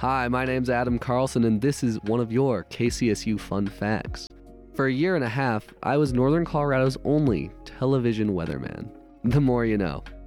Hi, my name's Adam Carlson, and this is one of your KCSU fun facts. For a year and a half, I was Northern Colorado's only television weatherman. The more you know.